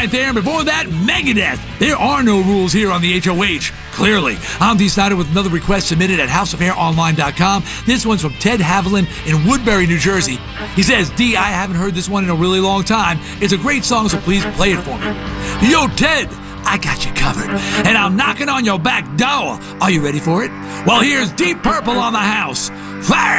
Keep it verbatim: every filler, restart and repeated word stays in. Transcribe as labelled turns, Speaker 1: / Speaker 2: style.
Speaker 1: right there. And before that, Megadeth. There are no rules here on the H O H. Clearly. I'm Dee Snider with another request submitted at house of hair online dot com. This one's from Ted Haviland in Woodbury, New Jersey. He says, D, I haven't heard this one in a really long time. It's a great song, so please play it for me. Yo, Ted, I got you covered. And I'm knocking on your back door. Are you ready for it? Well, here's Deep Purple on the house. Fire!